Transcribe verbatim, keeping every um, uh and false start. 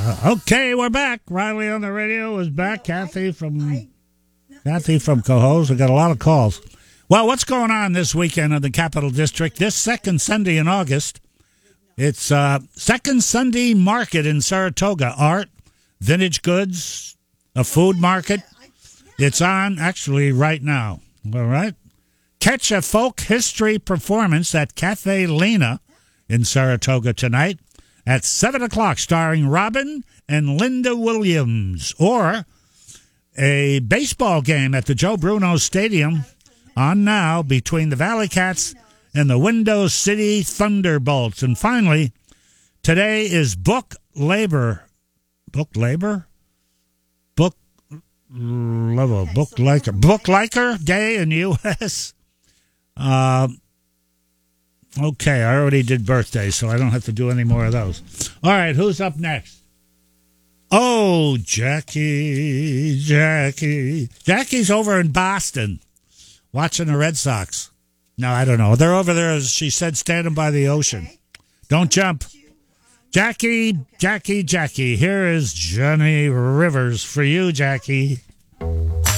Okay, we're back. Riley on the radio is back. Kathy from Kathy from Cohoes. We got a lot of calls. Well, what's going on this weekend in the Capital District? This second Sunday in August, it's uh, Second Sunday Market in Saratoga. Art, vintage goods, a food market. It's on actually right now. All right. Catch a folk history performance at Cafe Lena in Saratoga tonight at seven o'clock, starring Robin and Linda Williams. Or a baseball game at the Joe Bruno Stadium on now between the Valley Cats and the Window City Thunderbolts. And finally, today is Book Labor. Book Labor? Book level. Book Liker. Book Liker Day in U S Uh, okay, I already did birthdays, so I don't have to do any more of those. All right, who's up next? Oh, Jackie, Jackie. Jackie's over in Boston watching the Red Sox. No, I don't know. They're over there, as she said, standing by the ocean. Don't jump. Jackie, Jackie, Jackie. Here is Johnny Rivers for you, Jackie.